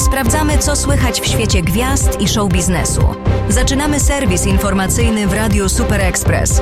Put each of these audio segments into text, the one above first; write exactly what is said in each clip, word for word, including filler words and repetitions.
Sprawdzamy, co słychać w świecie gwiazd i show biznesu. Zaczynamy serwis informacyjny w Radiu Super Express.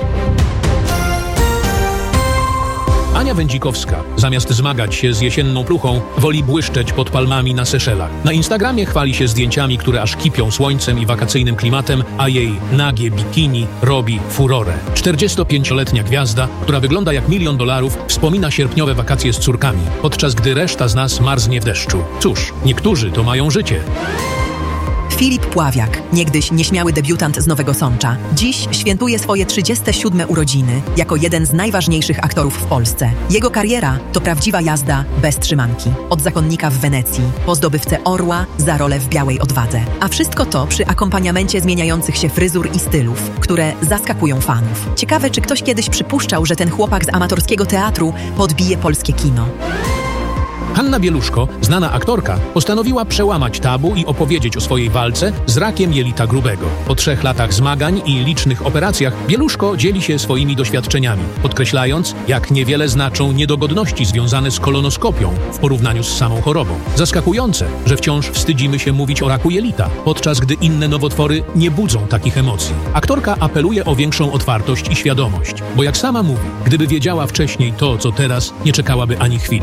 Ania Wędzikowska, zamiast zmagać się z jesienną pluchą, woli błyszczeć pod palmami na Seszelach. Na Instagramie chwali się zdjęciami, które aż kipią słońcem i wakacyjnym klimatem, a jej nagie bikini robi furorę. czterdziestopięcioletnia gwiazda, która wygląda jak milion dolarów, wspomina sierpniowe wakacje z córkami, podczas gdy reszta z nas marznie w deszczu. Cóż, niektórzy to mają życie. Filip Pławiak, niegdyś nieśmiały debiutant z Nowego Sącza, dziś świętuje swoje trzydzieste siódme urodziny jako jeden z najważniejszych aktorów w Polsce. Jego kariera to prawdziwa jazda bez trzymanki. Od zakonnika w Wenecji, po zdobywcę Orła za rolę w Białej Odwadze. A wszystko to przy akompaniamencie zmieniających się fryzur i stylów, które zaskakują fanów. Ciekawe, czy ktoś kiedyś przypuszczał, że ten chłopak z amatorskiego teatru podbije polskie kino. Hanna Bieluszko, znana aktorka, postanowiła przełamać tabu i opowiedzieć o swojej walce z rakiem jelita grubego. Po trzech latach zmagań i licznych operacjach Bieluszko dzieli się swoimi doświadczeniami, podkreślając, jak niewiele znaczą niedogodności związane z kolonoskopią w porównaniu z samą chorobą. Zaskakujące, że wciąż wstydzimy się mówić o raku jelita, podczas gdy inne nowotwory nie budzą takich emocji. Aktorka apeluje o większą otwartość i świadomość, bo jak sama mówi, gdyby wiedziała wcześniej to, co teraz, nie czekałaby ani chwili.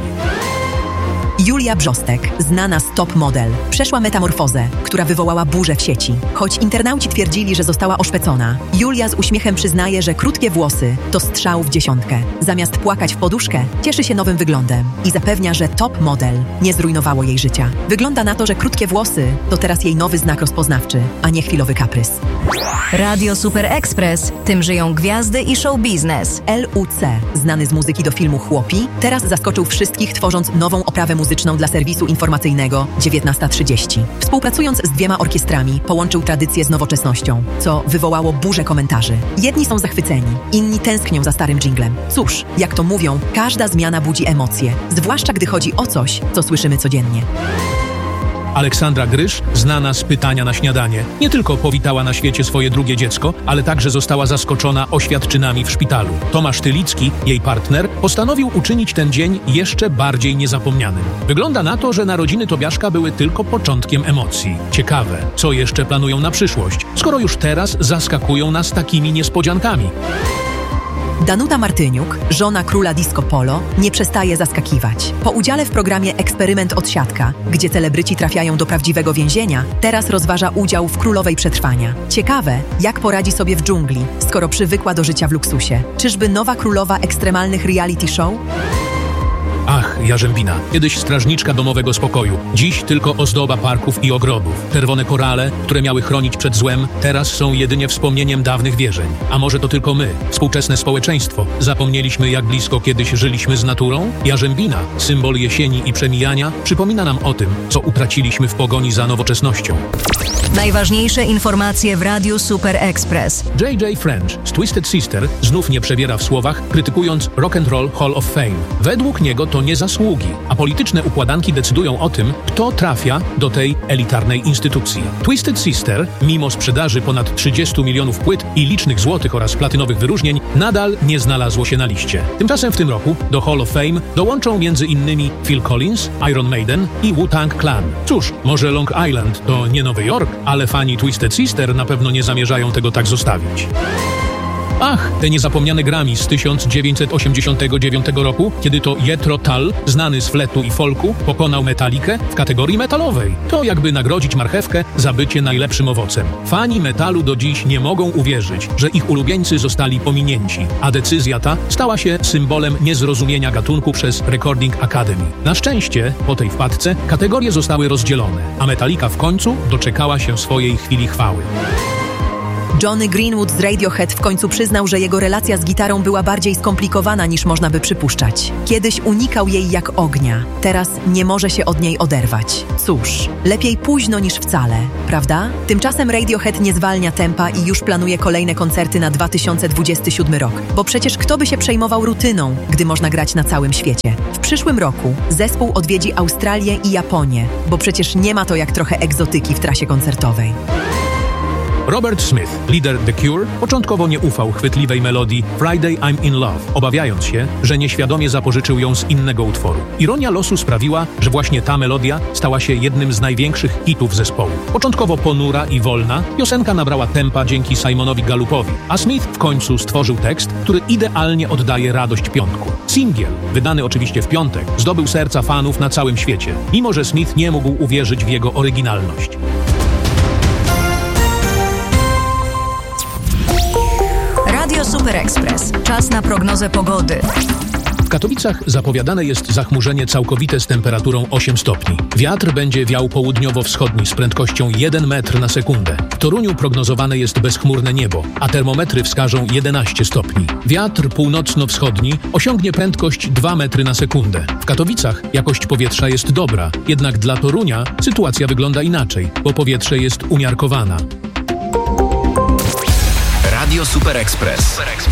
Julia Brzostek, znana z Top Model, przeszła metamorfozę, która wywołała burzę w sieci. Choć internauci twierdzili, że została oszpecona, Julia z uśmiechem przyznaje, że krótkie włosy to strzał w dziesiątkę. Zamiast płakać w poduszkę, cieszy się nowym wyglądem i zapewnia, że Top Model nie zrujnowało jej życia. Wygląda na to, że krótkie włosy to teraz jej nowy znak rozpoznawczy, a nie chwilowy kaprys. Radio Super Express. Tym żyją gwiazdy i show biznes. L U C, znany z muzyki do filmu Chłopi, teraz zaskoczył wszystkich, tworząc nową oprawę muzyczną dla serwisu informacyjnego dziewiętnasta trzydzieści. Współpracując z dwiema orkiestrami, połączył tradycję z nowoczesnością, co wywołało burzę komentarzy. Jedni są zachwyceni, inni tęsknią za starym dżinglem. Cóż, jak to mówią, każda zmiana budzi emocje, zwłaszcza gdy chodzi o coś, co słyszymy codziennie. Aleksandra Grysz, znana z Pytania na śniadanie, nie tylko powitała na świecie swoje drugie dziecko, ale także została zaskoczona oświadczynami w szpitalu. Tomasz Tylicki, jej partner, postanowił uczynić ten dzień jeszcze bardziej niezapomnianym. Wygląda na to, że narodziny Tobiaszka były tylko początkiem emocji. Ciekawe, co jeszcze planują na przyszłość, skoro już teraz zaskakują nas takimi niespodziankami. Danuta Martyniuk, żona króla disco polo, nie przestaje zaskakiwać. Po udziale w programie Eksperyment Odsiadka, gdzie celebryci trafiają do prawdziwego więzienia, teraz rozważa udział w Królowej Przetrwania. Ciekawe, jak poradzi sobie w dżungli, skoro przywykła do życia w luksusie. Czyżby nowa królowa ekstremalnych reality show? Ach, Jarzębina. Kiedyś strażniczka domowego spokoju. Dziś tylko ozdoba parków i ogrodów. Czerwone korale, które miały chronić przed złem, teraz są jedynie wspomnieniem dawnych wierzeń. A może to tylko my, współczesne społeczeństwo, zapomnieliśmy, jak blisko kiedyś żyliśmy z naturą? Jarzębina, symbol jesieni i przemijania, przypomina nam o tym, co utraciliśmy w pogoni za nowoczesnością. Najważniejsze informacje w Radiu Super Express. J J French z Twisted Sister znów nie przebiera w słowach, krytykując Rock and Roll Hall of Fame. Według niego to nie zasługi, a polityczne układanki decydują o tym, kto trafia do tej elitarnej instytucji. Twisted Sister, mimo sprzedaży ponad trzydziestu milionów płyt i licznych złotych oraz platynowych wyróżnień, nadal nie znalazło się na liście. Tymczasem w tym roku do Hall of Fame dołączą między innymi Phil Collins, Iron Maiden i Wu-Tang Clan. Cóż, może Long Island to nie Nowy Jork, ale fani Twisted Sister na pewno nie zamierzają tego tak zostawić. Ach, te niezapomniane Grammy z tysiąc dziewięćset osiemdziesiątego dziewiątego roku, kiedy to Jethro Tull, znany z fletu i folku, pokonał Metallicę w kategorii metalowej. To jakby nagrodzić marchewkę za bycie najlepszym owocem. Fani metalu do dziś nie mogą uwierzyć, że ich ulubieńcy zostali pominięci, a decyzja ta stała się symbolem niezrozumienia gatunku przez Recording Academy. Na szczęście, po tej wpadce, kategorie zostały rozdzielone, a Metallica w końcu doczekała się swojej chwili chwały. Johnny Greenwood z Radiohead w końcu przyznał, że jego relacja z gitarą była bardziej skomplikowana niż można by przypuszczać. Kiedyś unikał jej jak ognia, teraz nie może się od niej oderwać. Cóż, lepiej późno niż wcale, prawda? Tymczasem Radiohead nie zwalnia tempa i już planuje kolejne koncerty na dwa tysiące dwudziesty siódmy rok, bo przecież kto by się przejmował rutyną, gdy można grać na całym świecie? W przyszłym roku zespół odwiedzi Australię i Japonię, bo przecież nie ma to jak trochę egzotyki w trasie koncertowej. Robert Smith, lider The Cure, początkowo nie ufał chwytliwej melodii Friday I'm in Love, obawiając się, że nieświadomie zapożyczył ją z innego utworu. Ironia losu sprawiła, że właśnie ta melodia stała się jednym z największych hitów zespołu. Początkowo ponura i wolna, piosenka nabrała tempa dzięki Simonowi Gallupowi, a Smith w końcu stworzył tekst, który idealnie oddaje radość piątku. Singiel, wydany oczywiście w piątek, zdobył serca fanów na całym świecie, mimo że Smith nie mógł uwierzyć w jego oryginalność. Radio Super Express. Czas na prognozę pogody. W Katowicach zapowiadane jest zachmurzenie całkowite z temperaturą osiem stopni. Wiatr będzie wiał południowo-wschodni z prędkością jeden metr na sekundę. W Toruniu prognozowane jest bezchmurne niebo, a termometry wskażą jedenaście stopni. Wiatr północno-wschodni osiągnie prędkość dwa metry na sekundę. W Katowicach jakość powietrza jest dobra, jednak dla Torunia sytuacja wygląda inaczej, bo powietrze jest umiarkowana. Radio Super Express.